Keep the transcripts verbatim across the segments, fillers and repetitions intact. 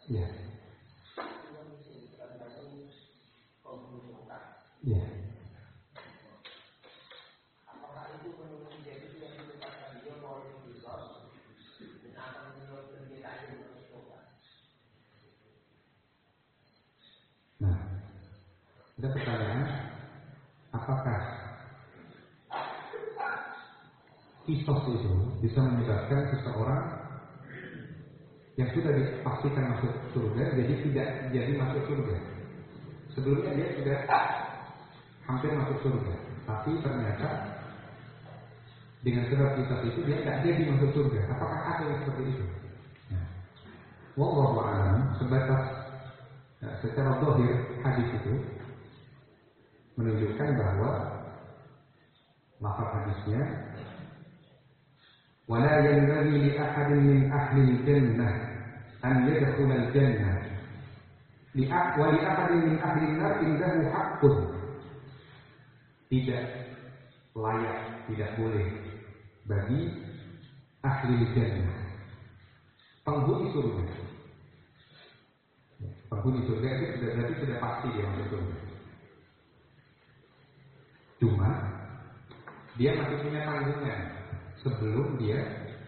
Ya. Ya. Apakah itu menurut dia itu yang dikatakan dia mau dibilang dan akan menurut dia aja menurut. Nah, ada pertanyaan, apakah kisos itu bisa menyebabkan seseorang yang sudah dipastikan masuk surga jadi tidak jadi masuk surga? Sebelumnya dia sudah hampir masuk surga, tapi ternyata dengan sebab kisos itu dia tidak jadi masuk surga. Apakah ada yang seperti itu? Nah, wallahu a'lam, sebatas nah, secara zahir hadis itu menunjukkan bahwa lafaz hadisnya wala yanbaghi li ahadin min ahli al-jannah an yadkhula al-jannah li wa li ahadin min ahli an-nar indahu haqqun. Tidak layak, tidak boleh bagi ahli jannah, penghuni surga. Penghuni surga itu sudah berarti sudah pasti dia masuk surga. Cuma dia masih punya tanggungan sebelum dia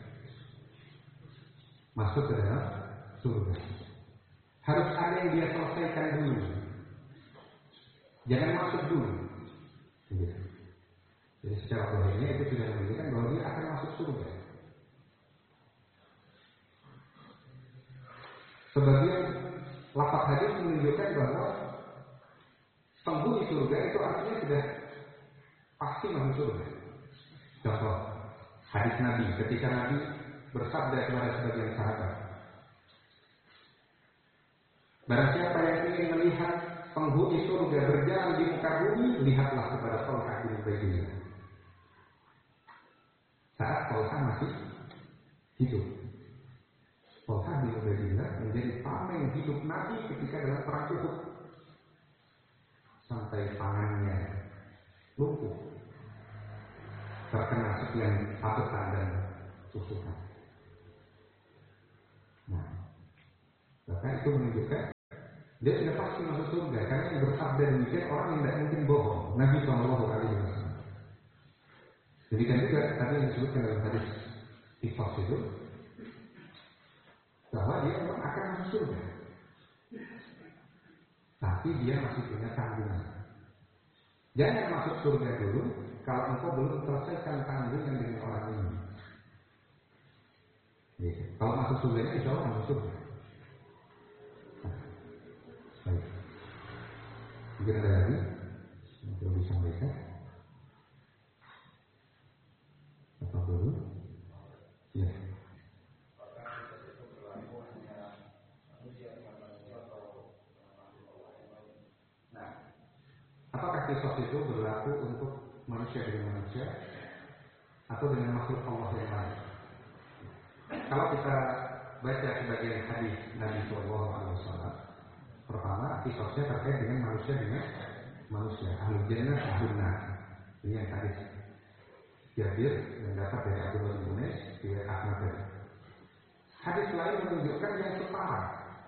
masuk ke dalam surga. Harus ada yang dia selesaikan dulu. Jangan masuk dulu. Jadi secara zahirnya itu sudah menunjukkan bahwa dia akan masuk surga. Sebagian lafaz hadis menunjukkan bahwa penghuni surga itu artinya sudah pasti masuk surga. Contoh hadis Nabi ketika Nabi bersabda kepada sebagian sahabat, barang siapa yang ingin melihat penghuni surga berjalan di muka bumi, lihatlah kepada Thalqah bin Ubaidillah. Saat Thalqah masih hidup, Thalqah bin Ubaidillah menjadi tameng hidup Nabi ketika dalam perang Uhud, sampai tangannya lumpuh terkena sekian pabetan dan tusukan. Nah, bahkan itu menunjukkan dia sudah pasti masuk surga, karena yang bersabda demikian orang yang tidak mungkin bohong. Nabi shallallahu alaihi wasallam. Demikian juga tadi yang disebutkan dalam hadis Tifas itu, bahwa dia memang akan masuk surga, tapi dia masih punya tanggungan. Jangan masuk surga dulu kalau engkau belum selesaikan tanggungan dengan orang ini. Jadi, kalau masuk surga, insya Allah masuk surga. Baik. Mungkin ada lagi yang perlu disampaikan? Apa dulu? Ya. Nah, apakah kisos itu berlaku untuk manusia dengan manusia atau dengan makhluk Allah yang lain? Kalau kita baca sebagian hadis Nabi Shallallahu Alaihi Wasallam, pertama, kisosnya terkait dengan manusia dengan manusia. Ahlul jannah, ahlul nar. Ini yang hadis Jabir yang dapat dari Abdullah bin Unais, riwayat Ahmad tadi. Hadis lain menunjukkan yang setara.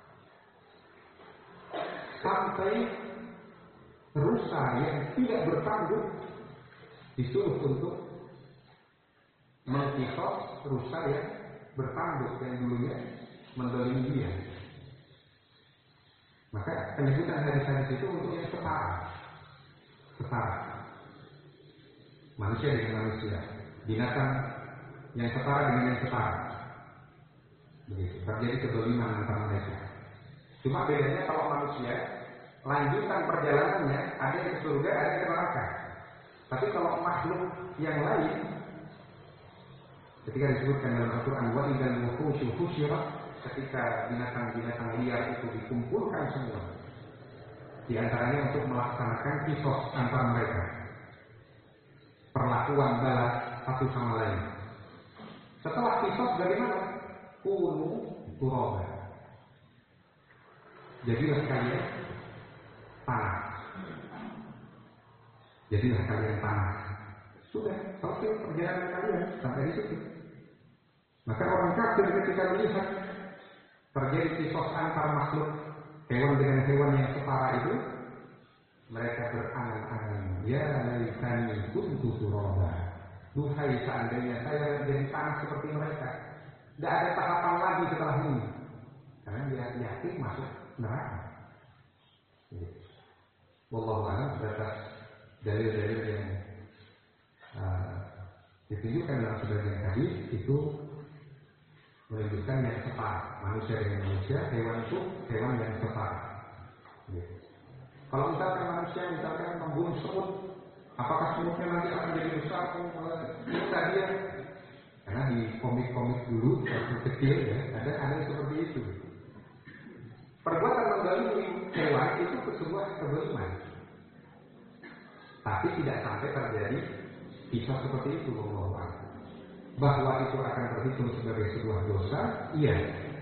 Sampai rusa yang tidak bertanggung disuruh untuk mengkisos rusa yang bertanggung yang dulunya mendolimi dia. Maka penyebutan hadis-hadis itu untuk yang setara, setara, manusia dengan manusia, binatang yang setara dengan yang setara, begitu. Terjadi kedoliman antara mereka. Cuma bedanya kalau manusia lanjutan perjalanannya ada yang ke surga, ada yang ke neraka. Tapi kalau makhluk yang lain, ketika disebutkan dalam Al-Quran, wa idzal wuhusyu husyirat, ketika binatang-binatang liar itu dikumpulkan semua, di antaranya untuk melaksanakan kisos antar mereka, perlakuan balas satu sama lain. Setelah kisos bagaimana? Kunu turaba, jadilah kalian tanah, jadilah kalian tanah. Sudah selesai perjalanan kalian sampai di situ. Maka orang kafir ketika melihat terjadi kisos antar makhluk hewan dengan hewan yang setara itu, mereka berangan-angan, ya laitani kuntu turaba. Duhai seandainya saya jadi tanah seperti mereka. Tidak ada tahapan lagi setelah ini. Karena dia yakin masuk neraka. Wallahu a'lam atas dalil-dalil yang uh, ditunjukkan dalam sebagian hadis itu menunjukkan yang setara, manusia dengan manusia, hewan itu hewan yang setara. Gitu. Kalau misalkan manusia misalkan membunuh semut, apakah semutnya nanti akan jadi besar? Bisa dia, karena di komik-komik dulu waktu kecil ya ada ada seperti itu. Perbuatan menzalimi hewan itu sebuah kezaliman, tapi tidak sampai terjadi kisah seperti itu, bahwa bahwa itu akan terhitung sebagai sebuah dosa, iya,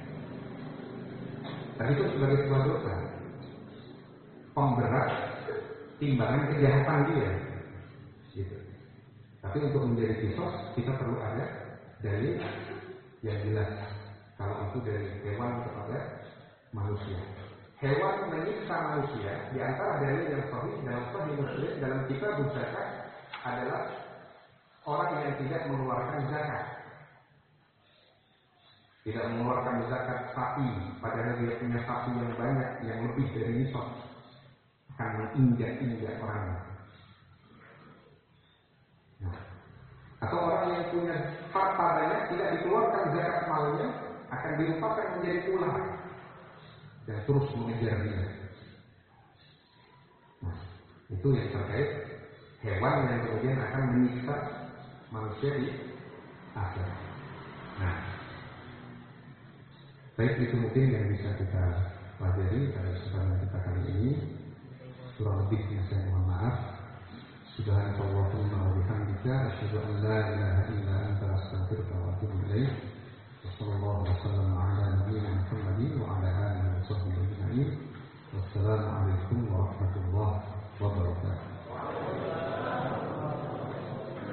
terhitung sebagai sebuah dosa, pemberat timbangan kejahatan dia, gitu. Tapi untuk menjadi kisos kita perlu ada dalil yang jelas. Kalau itu dari hewan kepada manusia, hewan menyiksa manusia, di antara dalil yang sahih dalam Sahih Muslim dalam kitab zakat adalah orang yang tidak mengeluarkan zakat, tidak mengeluarkan zakat sapi, padahal dia punya sapi yang banyak, yang lebih dari nisab, akan menginjak-injak orangnya. Nah, atau orang yang punya harta banyak tidak dikeluarkan zakat malnya, akan dirupakan menjadi ular dan terus mengejar dia. Nah, itu yang terkait hewan yang kemudian akan menyiksa manusia di akhir. Nah, baik, itu mungkin yang bisa kita pelajari pada kesempatan kita kali ini. Kurang lebihnya saya mohon maaf. Subhanallahumma wa bihamdika asyhadu an la ilaha illa anta astaghfiruka wa atubu ilaik. Wassallallahu wasallam ala nabiyyina Muhammadin wa ala alihi wa sahbihi ajma'in. Wassalamu alaikum warahmatullahi wabarakatuh.